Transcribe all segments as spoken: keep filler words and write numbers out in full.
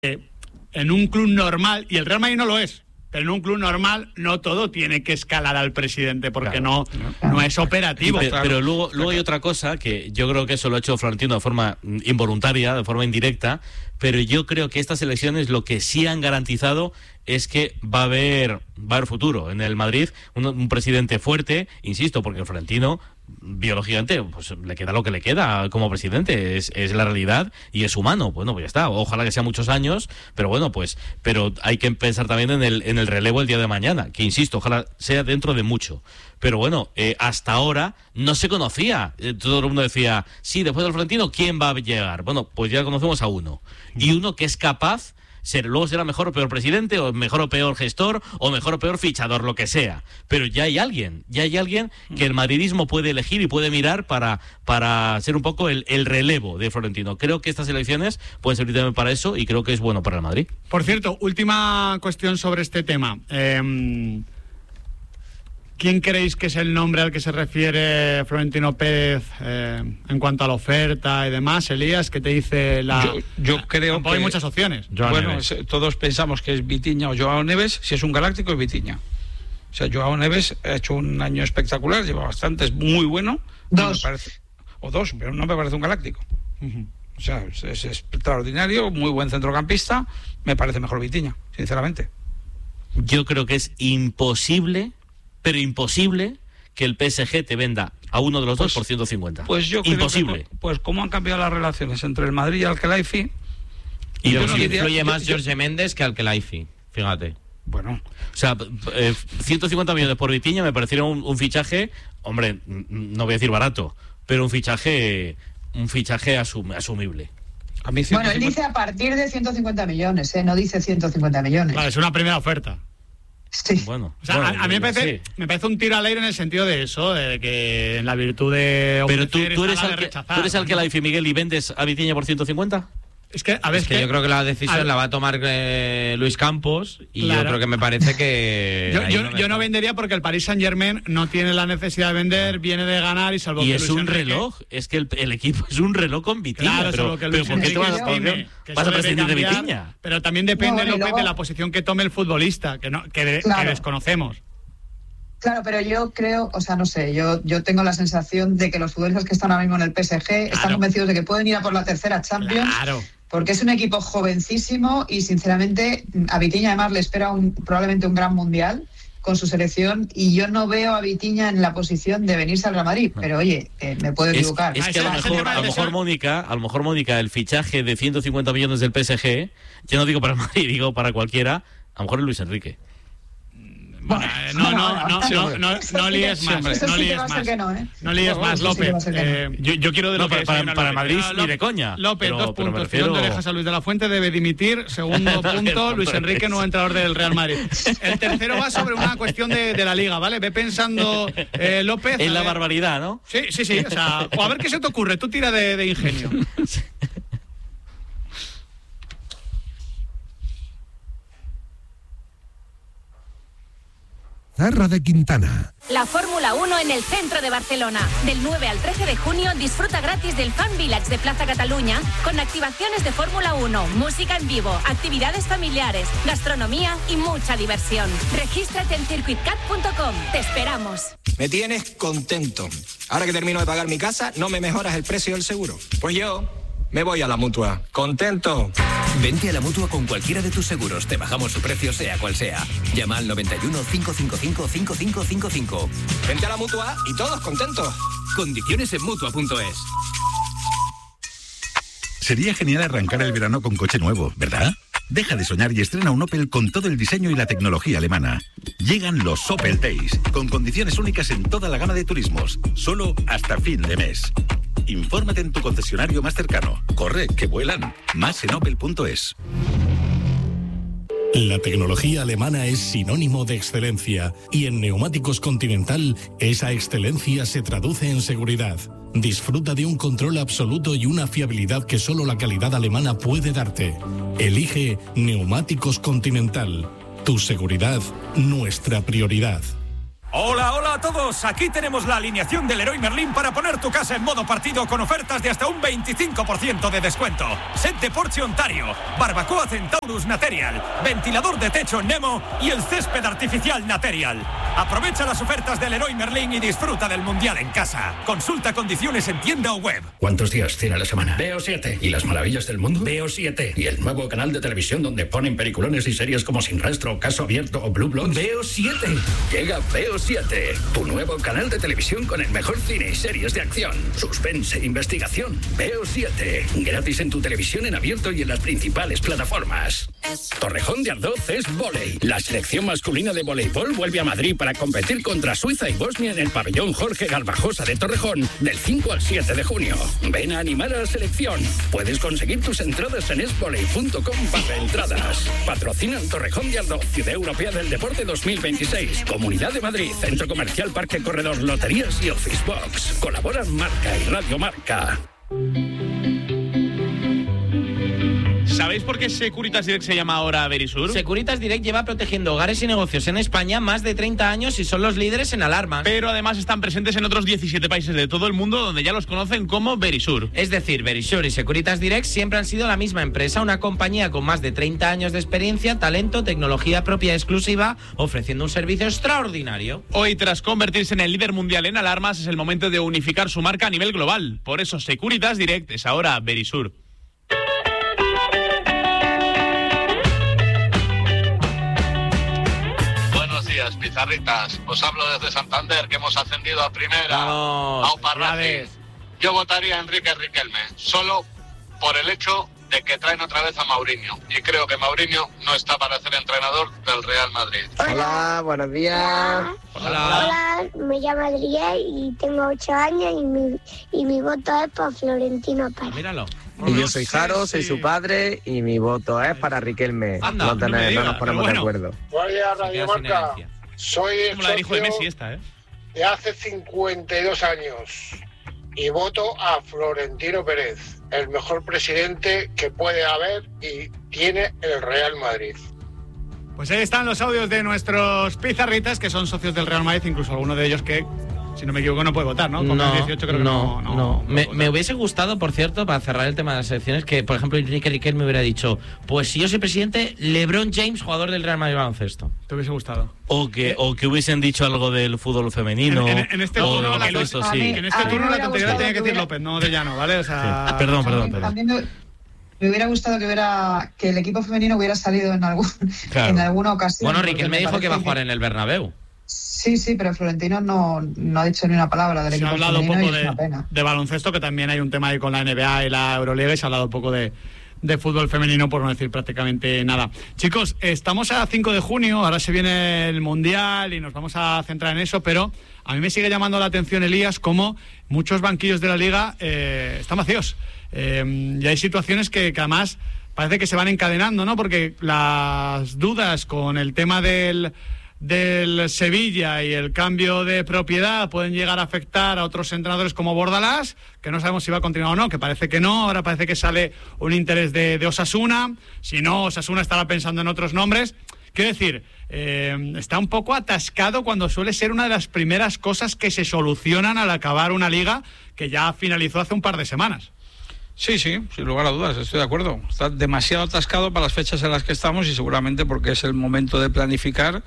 en un club normal, y el Real Madrid no lo es, pero en un club normal no todo tiene que escalar al presidente porque claro, no, no es operativo. Pero, claro. pero luego, luego hay otra cosa que yo creo que eso lo ha hecho Florentino de forma involuntaria, de forma indirecta, pero yo creo que estas elecciones lo que sí han garantizado es que va a haber, va a haber futuro en el Madrid, un, un presidente fuerte, insisto, porque Florentino biológicamente pues le queda lo que le queda como presidente, es, es la realidad y es humano. Bueno, pues ya está, ojalá que sea muchos años, pero bueno, pues pero hay que pensar también en el en el relevo el día de mañana, que insisto, ojalá sea dentro de mucho. Pero bueno, eh, hasta ahora no se conocía, eh, todo el mundo decía, sí, después del Florentino, ¿quién va a llegar? Bueno, pues ya conocemos a uno, y uno que es capaz ser, luego será mejor o peor presidente, o mejor o peor gestor, o mejor o peor fichador, lo que sea. Pero ya hay alguien, ya hay alguien que el madridismo puede elegir y puede mirar para, para ser un poco el, el relevo de Florentino. Creo que estas elecciones pueden servir también para eso y creo que es bueno para el Madrid. Por cierto, última cuestión sobre este tema. Eh, ¿Quién creéis que es el nombre al que se refiere Florentino Pérez eh, en cuanto a la oferta y demás? Elías, ¿qué te dice la...? Yo, yo creo Tampoco que... hay muchas opciones. Joao bueno, es, todos pensamos que es Vitinha o Joao Neves. Si es un galáctico, es Vitinha. O sea, Joao Neves ha hecho un año espectacular, lleva bastante, es muy bueno. Dos. No me parece, o dos, pero no me parece un galáctico. Uh-huh. O sea, es, es extraordinario, muy buen centrocampista. Me parece mejor Vitinha, sinceramente. Yo creo que es imposible... pero imposible que el P S G te venda a uno de los pues, dos por ciento cincuenta. Pues yo creo imposible. Que, pues cómo han cambiado las relaciones entre el Madrid y Al-Khelaifi. Y yo no diría, influye más yo, Jorge yo, Méndez que Al-Khelaifi, fíjate. Bueno, o sea, eh, ciento cincuenta millones por Vitinha me pareciera un, un fichaje, hombre, no voy a decir barato, pero un fichaje, un fichaje asum, asumible. A mí ciento cincuenta... Bueno, él dice a partir de ciento cincuenta millones, ¿eh? No dice ciento cincuenta millones. Vale, es una primera oferta. Sí. Bueno, o sea, bueno, a, a mí me parece, sí. me parece un tiro al aire en el sentido de eso, de que en la virtud de... Pero tú, tú eres al que, ¿tú eres al que la dice Miguel y vendes a Vitinha por ciento cincuenta? Es que, a ver, es que, que yo creo que la decisión ver, la va a tomar eh, Luis Campos y claro. yo creo que me parece que... yo, yo, no, yo no vendería porque el Paris Saint-Germain no tiene la necesidad de vender, viene de ganar y salvo y que es Luis un Enrique... reloj, es que el, el equipo es un reloj con Vitinha. Claro, pero, que pero ¿por qué te vas, estime, vas a prescindir de Vitinha? Pero también depende, no, López, luego... de la posición que tome el futbolista, que, no, que, de, claro. que desconocemos. Claro, pero yo creo, o sea, no sé, yo yo tengo la sensación de que los futbolistas que están ahora mismo en el P S G claro. están convencidos de que pueden ir a por la tercera Champions. Claro. Porque es un equipo jovencísimo y, sinceramente, a Vitinha además le espera un, probablemente un gran mundial con su selección y yo no veo a Vitinha en la posición de venirse al Real Madrid, pero oye, eh, me puedo equivocar. Es, es que a lo mejor, a lo mejor Mónica, a lo mejor Mónica, el fichaje de ciento cincuenta millones del P S G, yo no digo para el Madrid, digo para cualquiera, a lo mejor es Luis Enrique. Bueno, no, no, no, no, no, no líes más, no líes más, no líes más, López. Yo, yo quiero de lo que para, para Madrid ni de coña. López, dos puntos. ¿Dónde dejas a Luis de la Fuente? Debe dimitir. Segundo punto, Luis Enrique, nuevo entrenador del Real Madrid. El tercero va sobre una cuestión de, de la Liga, ¿vale? Ve pensando, eh, López. En la barbaridad, ¿no? Sí, sí, sí. O sea, o a ver qué se te ocurre. Tú tira de, de ingenio. Zarra de Quintana. La Fórmula uno en el centro de Barcelona. Del nueve al trece de junio disfruta gratis del Fan Village de Plaza Cataluña con activaciones de Fórmula uno, música en vivo, actividades familiares, gastronomía y mucha diversión. Regístrate en circuit cat punto com. Te esperamos. Me tienes contento. Ahora que termino de pagar mi casa, ¿no me mejoras el precio del seguro? Pues yo me voy a la Mutua. ¿Contento? Vente a la Mutua con cualquiera de tus seguros. Te bajamos su precio, sea cual sea. Llama al noventa y uno, cinco cinco cinco, cinco cinco cinco cinco. Vente a la Mutua y todos contentos. Condiciones en Mutua punto es. Sería genial arrancar el verano con coche nuevo, ¿verdad? Deja de soñar y estrena un Opel con todo el diseño y la tecnología alemana. Llegan los Opel Days, con condiciones únicas en toda la gama de turismos, solo hasta fin de mes. Infórmate en tu concesionario más cercano. Corre, que vuelan. Más en opel punto es. La tecnología alemana es sinónimo de excelencia y en Neumáticos Continental esa excelencia se traduce en seguridad. Disfruta de un control absoluto y una fiabilidad que solo la calidad alemana puede darte. Elige Neumáticos Continental. Tu seguridad, nuestra prioridad. Hola, hola a todos. Aquí tenemos la alineación del Leroy Merlin para poner tu casa en modo partido con ofertas de hasta un veinticinco por ciento de descuento. Set de Porsche Ontario, barbacoa Centaurus Material, ventilador de techo Nemo y el césped artificial Material. Aprovecha las ofertas del Leroy Merlin y disfruta del Mundial en casa. Consulta condiciones en tienda o web. ¿Cuántos días tiene la semana? Veo siete. ¿Y las maravillas del mundo? Veo siete. ¿Y el nuevo canal de televisión donde ponen peliculones y series como Sin Rastro, Caso Abierto o Blue Bloods? Veo siete. Llega Veo siete, tu nuevo canal de televisión con el mejor cine y series de acción, suspense e investigación. Veo siete. Gratis en tu televisión en abierto y en las principales plataformas. Torrejón de Ardoz es vóley. La selección masculina de voleibol vuelve a Madrid para competir contra Suiza y Bosnia en el pabellón Jorge Garbajosa de Torrejón del cinco al siete de junio. Ven a animar a la selección. Puedes conseguir tus entradas en esvoley punto com barra entradas. Patrocinan Torrejón de Ardoz, Ciudad Europea del Deporte dos mil veintiséis, Comunidad de Madrid, Centro Comercial Parque Corredor, Loterías y Office Box. Colaboran Marca y Radio Marca. ¿Sabéis por qué Securitas Direct se llama ahora Verisur? Securitas Direct lleva protegiendo hogares y negocios en España más de treinta años y son los líderes en alarmas. Pero además están presentes en otros diecisiete países de todo el mundo donde ya los conocen como Verisur. Es decir, Verisur y Securitas Direct siempre han sido la misma empresa, una compañía con más de treinta años de experiencia, talento, tecnología propia exclusiva, ofreciendo un servicio extraordinario. Hoy, tras convertirse en el líder mundial en alarmas, es el momento de unificar su marca a nivel global. Por eso Securitas Direct es ahora Verisur. Pizarritas, os hablo desde Santander, que hemos ascendido a primera. Vamos, Aupa Racing. Yo votaría a Enrique Riquelme, solo por el hecho de que traen otra vez a Mourinho. Y creo que Mourinho no está para ser entrenador del Real Madrid. Hola, buenos días. Hola, Hola me llamo Adrián y tengo ocho años y mi, y mi voto es por Florentino Pérez. Míralo. Y yo soy Jaro, soy su padre y mi voto es para Riquelme. Anda, no, tener, no, diga, no nos ponemos bueno. de acuerdo. Vaya Radio Marca, soy el Como la dijo de socio Messi esta, ¿eh? de hace cincuenta y dos años y voto a Florentino Pérez, el mejor presidente que puede haber y tiene el Real Madrid. Pues ahí están los audios de nuestros pizarritas que son socios del Real Madrid, incluso alguno de ellos que, si no me equivoco, no puede votar, ¿no? Con No, dieciocho creo que no. no, no, no. no Me, puede me hubiese gustado, por cierto, para cerrar el tema de las elecciones, que, por ejemplo, Enrique Riquelme me hubiera dicho, pues si yo soy presidente, LeBron James, jugador del Real Madrid baloncesto. ¿Te hubiese gustado? O que, o que hubiesen dicho algo del fútbol femenino. En, en, en este o turno, la, esto, sí. sí. en este turno la tontería tenía que decir López, no de Llano, ¿vale? O sea, sí. Perdón, perdón, también, perdón. También me, me hubiera gustado que hubiera que el equipo femenino hubiera salido en algún Claro. en alguna ocasión. Bueno, Riquelme dijo que va a que... jugar en el Bernabéu. Sí, sí, pero Florentino no, no ha dicho ni una palabra del se equipo ha hablado femenino poco y es de, una pena. de baloncesto, que también hay un tema ahí con la N B A y la Euroliga, y se ha hablado poco de, de fútbol femenino, por no decir prácticamente nada. Chicos, estamos a cinco de junio, ahora se viene el Mundial y nos vamos a centrar en eso, pero a mí me sigue llamando la atención, Elías, cómo muchos banquillos de la Liga eh, están vacíos. Eh, y hay situaciones que, que además parece que se van encadenando, ¿no? Porque las dudas con el tema del... del Sevilla y el cambio de propiedad pueden llegar a afectar a otros entrenadores como Bordalás, que no sabemos si va a continuar o no, que parece que no. Ahora parece que sale un interés de, de Osasuna. Si no, Osasuna estará pensando en otros nombres. Quiero decir, eh, está un poco atascado cuando suele ser una de las primeras cosas que se solucionan al acabar una liga que ya finalizó hace un par de semanas. Sí, sí, sin lugar a dudas, estoy de acuerdo. Está demasiado atascado para las fechas en las que estamos y seguramente porque es el momento de planificar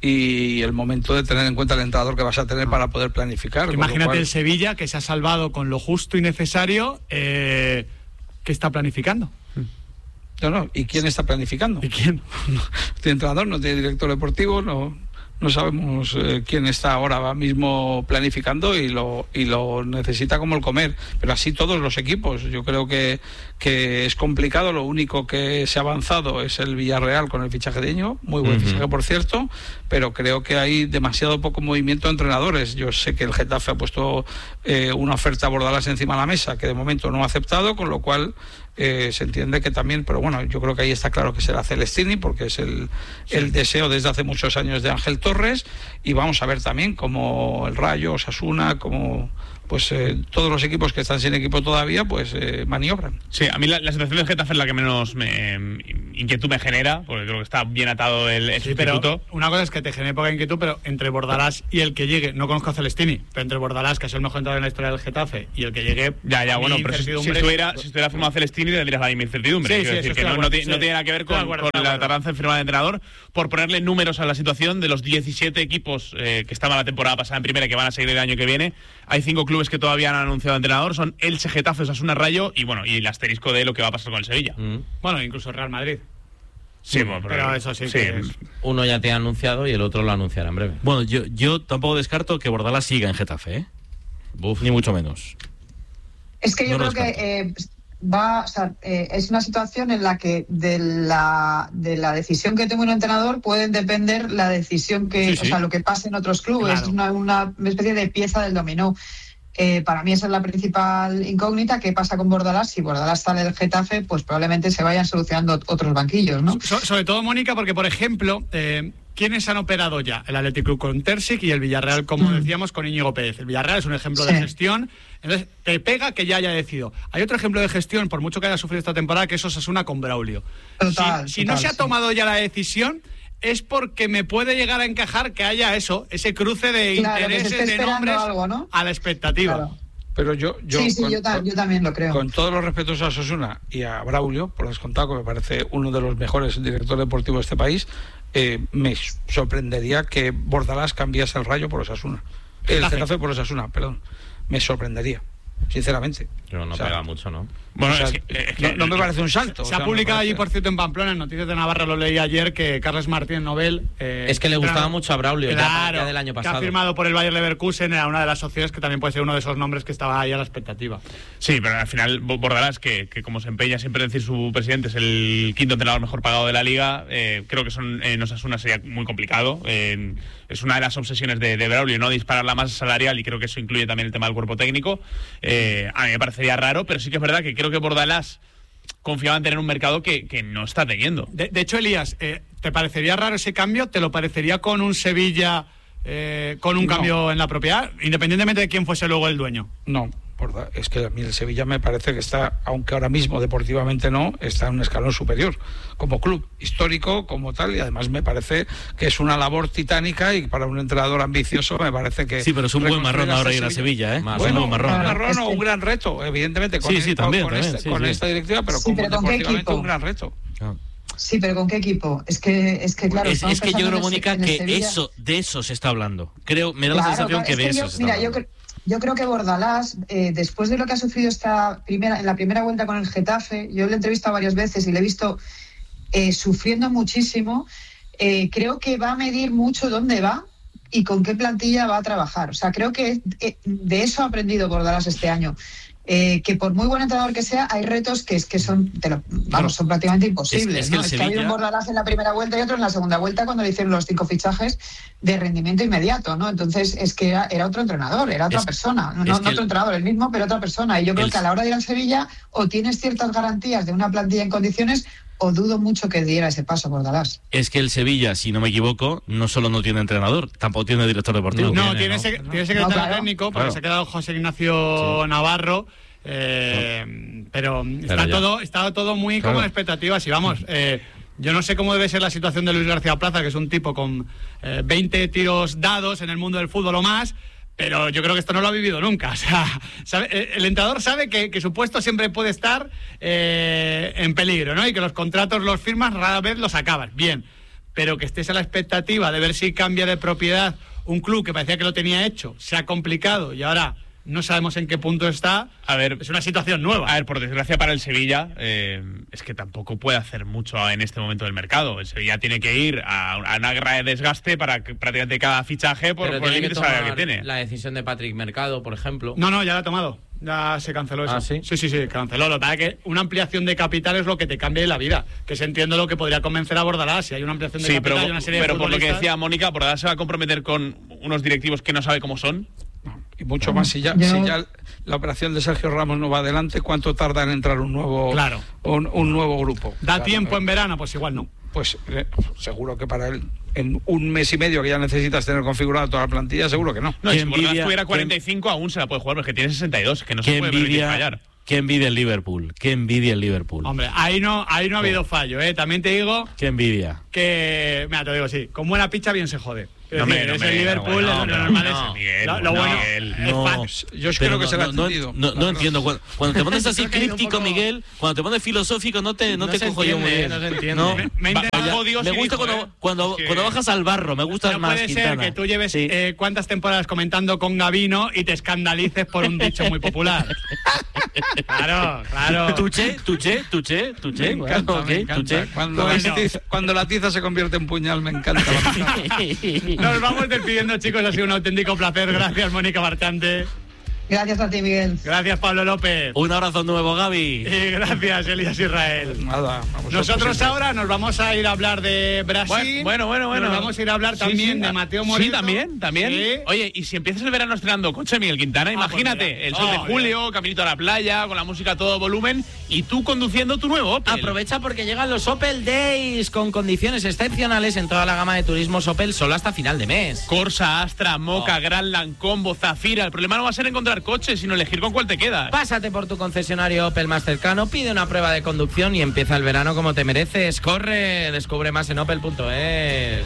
y el momento de tener en cuenta el entrenador que vas a tener para poder planificar. Imagínate cual... el Sevilla, que se ha salvado con lo justo y necesario, eh, ¿qué está planificando? No, no, ¿y quién está planificando? ¿Y quién? No tiene entrenador, no tiene director deportivo, no... No sabemos eh, quién está ahora mismo planificando y lo y lo necesita como el comer, pero así todos los equipos. Yo creo que, que es complicado. Lo único que se ha avanzado es el Villarreal con el fichaje de Íñigo, muy buen uh-huh. fichaje por cierto, pero creo que hay demasiado poco movimiento de entrenadores. Yo sé que el Getafe ha puesto eh, una oferta a Bordalás encima de la mesa que de momento no ha aceptado, con lo cual eh, se entiende que también, pero bueno, yo creo que ahí está claro que será Celestini, porque es el, sí. el deseo desde hace muchos años de Ángel Torres, y vamos a ver también como el Rayo, Osasuna, como pues eh, todos los equipos que están sin equipo todavía, pues eh, maniobran. Sí, a mí la, la situación del Getafe es la que menos me, inquietud me genera, porque creo que está bien atado el, el sí, pero una cosa es que te genere poca inquietud, pero entre Bordalás y el que llegue, no conozco a Celestini, pero entre Bordalás, que es el mejor entrenador en la historia del Getafe, y el que llegue... Ya, ya, bueno, pero si, si, estuviera, si estuviera firmado Celestini, tendrías la misma incertidumbre. Sí, Quiero sí, decir que no, no, sí. no tiene nada que ver con, con la tardanza en firma de entrenador. Por ponerle números a la situación, de los diecisiete equipos eh, que estaban la temporada pasada en primera y que van a seguir el año que viene, hay cinco clubes que todavía han anunciado entrenador, son Elche, Getafe, Osasuna, Rayo y bueno, y el asterisco de lo que va a pasar con el Sevilla. Mm. Bueno, incluso el Real Madrid. Sí, sí bueno, pero, pero eso sí, sí. que es... Uno ya te ha anunciado y el otro lo anunciará en breve. Bueno, yo, yo tampoco descarto que Bordalás siga en Getafe, ¿eh? Uf. Ni mucho menos. Es que yo no creo que eh, va, o sea, eh, es una situación en la que de la de la decisión que tome un entrenador pueden depender la decisión que, sí, sí. o sea, lo que pase en otros clubes. Claro. Es una, una especie de pieza del dominó. Eh, para mí esa es la principal incógnita. ¿Qué pasa con Bordalás? Si Bordalás sale del Getafe, pues probablemente se vayan solucionando otros banquillos, ¿no? So, sobre todo, Mónica, porque, por ejemplo, eh, ¿quiénes han operado ya? El Athletic Club con Terzic y el Villarreal, como mm. decíamos, con Íñigo Pérez. El Villarreal es un ejemplo sí. de gestión. Entonces, te pega que ya haya decidido. Hay otro ejemplo de gestión, por mucho que haya sufrido esta temporada, que es Osasuna con Braulio. Total, si si total, no se ha sí. tomado ya la decisión, es porque me puede llegar a encajar que haya eso, ese cruce de claro, intereses, de nombres algo, ¿no? a la expectativa. Claro. Pero yo, yo, sí, sí, con, yo, ta- yo también lo creo. Con todos los respetos a Osasuna y a Braulio, por descontado, que me parece uno de los mejores directores deportivos de este país, eh, me sorprendería que Bordalás cambiase el Rayo por Osasuna. El Getafe por Osasuna, perdón. Me sorprendería, sinceramente. Pero no o sea, pega mucho, ¿no? Bueno, o sea, es que, es que, no, no me parece un salto. Se o ha sea, publicado parece... allí, por cierto, en Pamplona, en Noticias de Navarra, lo leí ayer, que Carles Martínez Nobel... Eh, es que le gustaba mucho a Braulio, claro, ya, ya del año pasado. Que ha firmado por el Bayer Leverkusen, era una de las sociedades que también puede ser uno de esos nombres que estaba ahí a la expectativa. Sí, pero al final Bordalás, que, que como se empeña siempre en decir su presidente, es el quinto entrenador mejor pagado de la Liga, eh, creo que son en Osasuna sería muy complicado. Eh, es una de las obsesiones de, de Braulio, ¿no? Disparar la masa salarial, y creo que eso incluye también el tema del cuerpo técnico. Eh, a mí me parecería raro, pero sí que es verdad que creo que Bordalás confiaba en tener un mercado que, que no está teniendo. De, de hecho, Elías, eh, ¿te parecería raro ese cambio? ¿Te lo parecería con un Sevilla, eh, con un no. cambio en la propiedad, independientemente de quién fuese luego el dueño? No, es que a mí el Sevilla me parece que está, aunque ahora mismo deportivamente no, está en un escalón superior, como club histórico, como tal, y además me parece que es una labor titánica, y para un entrenador ambicioso me parece que... Sí, pero es un buen marrón ahora ir a Sevilla, ¿eh? Bueno, un marrón, un marrón o un gran reto, evidentemente, con, sí, el, sí, también, con, también, este, sí, con sí. esta directiva, pero sí, como pero deportivamente un gran reto. Ah. Sí, pero ¿con qué equipo? Es que, es que claro... Es, es que yo creo, Mónica, que Sevilla... eso, de eso se está hablando. Creo, me da claro, la sensación claro, que de que eso yo, se está mira, hablando. Yo, cre- yo creo que Bordalás, eh, después de lo que ha sufrido esta primera, en la primera vuelta con el Getafe, yo le he entrevistado varias veces y le he visto eh, sufriendo muchísimo, eh, creo que va a medir mucho dónde va y con qué plantilla va a trabajar. O sea, creo que eh, de eso ha aprendido Bordalás este año. Eh, que por muy buen entrenador que sea, hay retos que es que son, te lo, vamos, son prácticamente imposibles. Es, es que, ¿no? el es Sevilla... que ha habido un Bordalás en la primera vuelta y otro en la segunda vuelta cuando le hicieron los cinco fichajes de rendimiento inmediato, ¿no? Entonces es que era, era otro entrenador, era otra es, persona, no, es no otro el... entrenador, el mismo, pero otra persona. Y yo creo el... que a la hora de ir al Sevilla o tienes ciertas garantías de una plantilla en condiciones, o dudo mucho que diera ese paso Bordalás. Es que el Sevilla, si no me equivoco, no solo no tiene entrenador, tampoco tiene director deportivo. No, no tiene, tiene, ¿no? Se, tiene secretario no, claro. técnico, porque claro. se ha quedado José Ignacio sí. Navarro. Eh, no. Pero, pero está ya. todo está todo muy claro. como en expectativas. Y vamos, eh, yo no sé cómo debe ser la situación de Luis García Plaza, que es un tipo con eh, veinte tiros dados en el mundo del fútbol o más, pero yo creo que esto no lo ha vivido nunca. O sea, sabe, el entrenador sabe que, que su puesto siempre puede estar eh, en peligro, ¿no? Y que los contratos los firmas rara vez los acabas. Bien, pero que estés a la expectativa de ver si cambia de propiedad un club que parecía que lo tenía hecho, se ha complicado y ahora no sabemos en qué punto está. A ver, es una situación nueva. A ver, por desgracia para el Sevilla, eh, es que tampoco puede hacer mucho en este momento del mercado. El Sevilla tiene que ir a, a una guerra de desgaste para que prácticamente cada fichaje por, por el límite salarial que tiene. La decisión de Patrick Mercado, por ejemplo. No, no, ya la ha tomado. Ya se canceló eso. ¿Ah, sí? Sí, sí, sí, canceló. Lo que pasa es que una ampliación de capital es lo que te cambia la vida. Que se entiende lo que podría convencer a Bordalás. Si hay una ampliación de sí, capital pero, y una serie pero de por lo que decía Mónica, Bordalás se va a comprometer con unos directivos que no sabe cómo son. Y mucho más. Si ya, Yo- si ya la operación de Sergio Ramos no va adelante, ¿cuánto tarda en entrar un nuevo, Claro. un, un nuevo grupo? ¿Da Claro, tiempo en verano? Pues igual no. Pues eh, seguro que para él, en un mes y medio que ya necesitas tener configurada toda la plantilla, seguro que no. No, Qué y si Bordas envidia, tuviera qué- cuarenta y cinco, aún se la puede jugar, porque tiene sesenta y dos, que no Qué se puede permitir envidia, fallar. qué envidia el Liverpool. Qué envidia el Liverpool. Hombre, ahí no, ahí no ha habido fallo, ¿eh? También te digo Qué envidia. que, mira, te digo así, con buena picha bien se jode. Es No, decir, hombre, no, es el hombre, Liverpool, no, es no, lo no, normal no, es- Miguel, lo, lo no, bueno Miguel, es No, fan. Yo pero creo que no, se le ha no, no, entendido. no, no entiendo. Cuando, cuando te pones así Creo que hay un críptico, poco- Miguel, cuando te pones filosófico, no te, no No te se cojo yo muy entiende, bien. no se entiende. No. Me- me Va- intenta- bajo Dios Me y gusta dijo, cuando, ¿eh? cuando, Que- cuando bajas al barro, me gusta No más puede ser Quintana. que tú lleves Sí. eh, cuántas temporadas comentando con Gabino y te escandalices por un dicho muy popular. Claro, claro. Tuché, tuché, tuché, tuché. Me Bueno, encanta, ok, me encanta. tuché. Cuando, Bueno. la tiza, cuando la tiza se convierte en puñal, me encanta. Nos vamos despidiendo, chicos. Ha sido un auténtico placer. Gracias, Mónica Marchante. Gracias a ti, Miguel. Gracias, Pablo López. Un abrazo nuevo, Gaby. Y gracias, Elías Israel. Nada, vamos Nosotros siempre. ahora nos vamos a ir a hablar de Brasil. Bueno, bueno, bueno. Nos vamos a ir a hablar Sí, también sí, de ah, Mateo Sí, Morito. también, también. Sí. Oye, y si empiezas el verano estrenando coche, Miguel Quintana, Ah, imagínate, pues mira. el sol de Oh, julio, caminito a la playa, con la música a todo volumen, y tú conduciendo tu nuevo Opel. Aprovecha porque llegan los Opel Days con condiciones excepcionales en toda la gama de turismos Opel solo hasta final de mes. Corsa, Astra, Moca, Oh. Grandland, Combo, Zafira. El problema no va a ser encontrar coches, sino elegir con cuál te quedas. Pásate por tu concesionario Opel más cercano, pide una prueba de conducción y empieza el verano como te mereces. Corre, descubre más en opel punto es.